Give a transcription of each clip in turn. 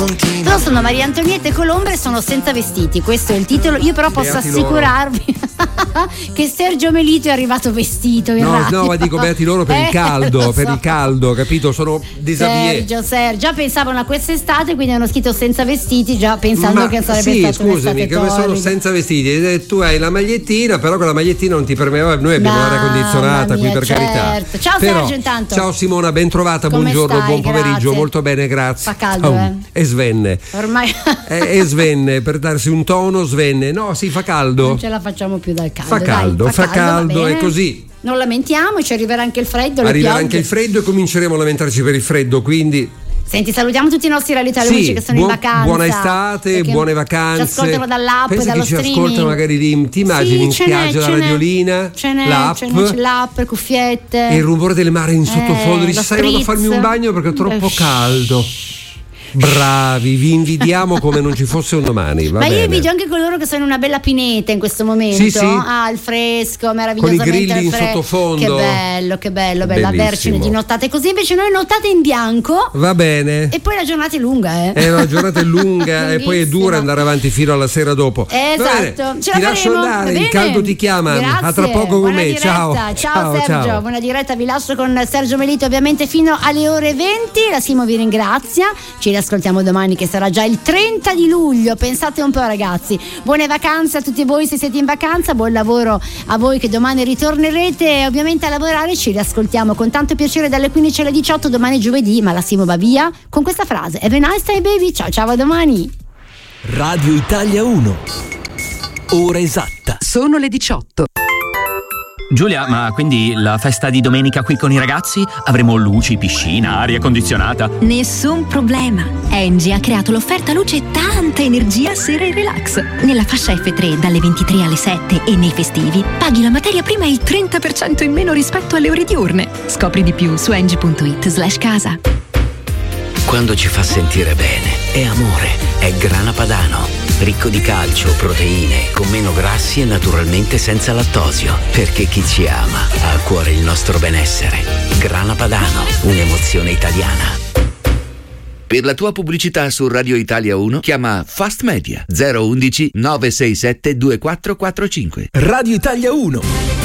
Loro sono Maria Antonietta e Colomba e sono Senza vestiti, questo è il titolo. Io però posso assicurarvi che Sergio Melito è arrivato vestito in radio. No, ma dico beati loro per il caldo, per il caldo, capito? Sono disabillé. Sergio, già pensavano a quest'estate, quindi hanno scritto Senza vestiti, già pensando che sarebbe stato scusami, che sono senza vestiti. Tu hai la magliettina, però con la magliettina non ti permeava. Noi abbiamo l'aria condizionata qui, per carità. Ciao Sergio, intanto. Ciao Simona, ben trovata, come buongiorno, stai? buon pomeriggio, Grazie. molto bene, grazie. Fa caldo, E Svenne. Ormai E Svenne, per darsi un tono, Svenne. No, sì, fa caldo. non ce la facciamo più dal caldo. Fa caldo, è così. Non lamentiamo, ci arriverà anche il freddo. Arriverà anche il freddo e cominceremo a lamentarci per il freddo, quindi. Senti, salutiamo tutti i nostri amici che sono in vacanza. Buona estate, buone vacanze. Ci ascoltano dall'app, pensa dallo che ci streaming. ascoltano magari lì, ti immagini in spiaggia la radiolina, c'è l'app, cuffiette. E il rumore del mare in sottofondo, dici sai vado a farmi un bagno perché è troppo caldo. Bravi, vi invidiamo come non ci fosse un domani. Ma io invidio anche coloro che sono in una bella pineta in questo momento. Sì. Il fresco, meravigliosamente. Con i grilli in sottofondo. Che bello, bella vergine di nottate così. Invece noi nottate in bianco. Va bene. E poi la giornata è lunga, la giornata è lunga e poi è dura andare avanti fino alla sera dopo. Esatto. Ti lascio andare, il caldo ti chiama. Grazie. A tra poco con me. Ciao Sergio, ciao. Buona diretta, vi lascio con Sergio Melito ovviamente fino alle ore 20. La Simo vi ringrazia. Ci ascoltiamo domani che sarà già il 30 di luglio. Pensate un po', ragazzi. Buone vacanze a tutti voi se siete in vacanza, buon lavoro a voi che domani ritornerete ovviamente a lavorare. Ci riascoltiamo con tanto piacere dalle 15 alle 18 domani giovedì, ma la Simo va via con questa frase: Have a nice day baby. Ciao, a domani. Radio Italia 1, ora esatta. Sono le 18. Giulia, ma quindi la festa di domenica qui con i ragazzi? Avremo luci, piscina, aria condizionata? Nessun problema. Engie ha creato l'offerta luce e tanta energia sera e relax. Nella fascia F3 dalle 23 alle 7 e nei festivi paghi la materia prima il 30% in meno rispetto alle ore diurne. Scopri di più su engie.it/casa. Quando ci fa sentire bene è amore, è Grana Padano, ricco di calcio, proteine, con meno grassi e naturalmente senza lattosio, perché chi ci ama ha a cuore il nostro benessere. Grana Padano, un'emozione italiana. Per la tua pubblicità su Radio Italia 1 chiama Fast Media 011 967 2445. Radio Italia 1.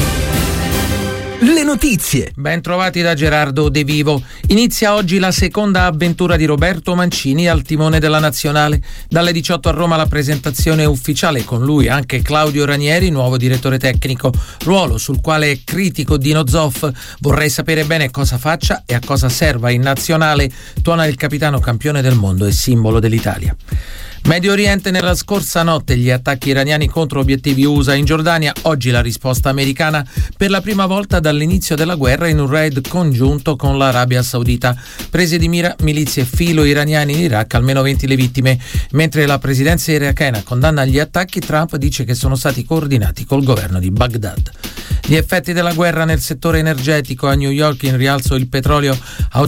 Le notizie. Ben trovati da Gerardo De Vivo. Inizia oggi la seconda avventura di Roberto Mancini al timone della Nazionale. Dalle 18 a Roma la presentazione ufficiale, con lui anche Claudio Ranieri, nuovo direttore tecnico, ruolo sul quale è critico Dino Zoff. Vorrei sapere bene cosa faccia e a cosa serva in Nazionale, tuona il capitano campione del mondo e simbolo dell'Italia. Medio Oriente, nella scorsa notte gli attacchi iraniani contro obiettivi USA in Giordania, oggi la risposta americana per la prima volta dall'inizio della guerra in un raid congiunto con l'Arabia Saudita. Prese di mira milizie filo-iraniane in Iraq, almeno 20 le vittime. Mentre la presidenza irachena condanna gli attacchi, Trump dice che sono stati coordinati col governo di Baghdad. Gli effetti della guerra nel settore energetico: a New York in rialzo il petrolio a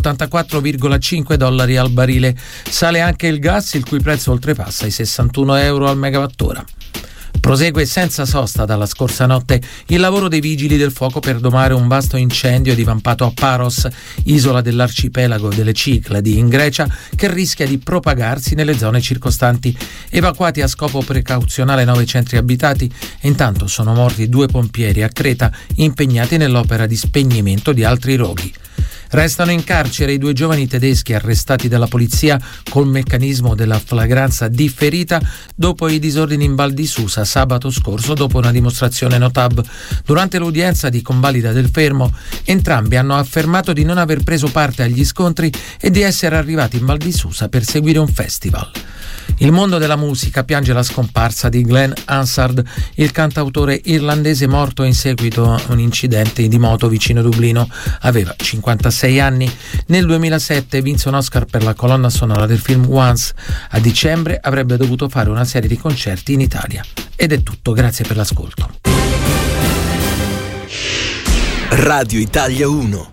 $84,5 al barile. Sale anche il gas, il cui prezzo oltrepassa i €61 al megawattora. Prosegue senza sosta dalla scorsa notte il lavoro dei vigili del fuoco per domare un vasto incendio divampato a Paros, isola dell'arcipelago delle Cicladi in Grecia, che rischia di propagarsi nelle zone circostanti. Evacuati a scopo precauzionale 9 centri abitati, e intanto sono morti 2 pompieri a Creta impegnati nell'opera di spegnimento di altri roghi. Restano in carcere i 2 giovani tedeschi arrestati dalla polizia col meccanismo della flagranza differita dopo i disordini in Val di Susa sabato scorso dopo una dimostrazione Notab. Durante l'udienza di convalida del fermo, entrambi hanno affermato di non aver preso parte agli scontri e di essere arrivati in Val di Susa per seguire un festival. Il mondo della musica piange la scomparsa di Glenn Hansard, il cantautore irlandese morto in seguito a un incidente di moto vicino Dublino. Aveva 56 anni. Nel 2007 vinse un Oscar per la colonna sonora del film Once. A dicembre avrebbe dovuto fare una serie di concerti in Italia. Ed è tutto, grazie per l'ascolto. Radio Italia 1.